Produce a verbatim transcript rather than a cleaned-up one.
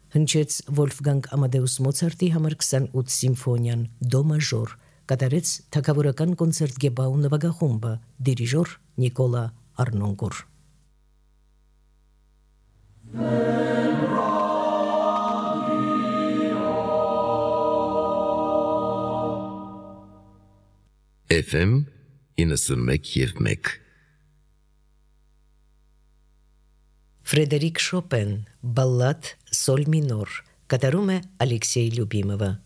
հնչեց Վոլֆգանգ Ամադեուս Մոցարտի համար քսանութ սիմֆոնիան դո մաժոր, կատարեց թագավորական կոնցերտ Գեբաու նվագախումբը, դիրիժոր Նիկոլա Արնոնկուր։ Էֆ էմ իննսունմեկ և մեկ Ֆրեդերիկ Շոպեն, բալլադ սոլ մինոր, կատարում է Ալեքսեյ Լյուբիմովը։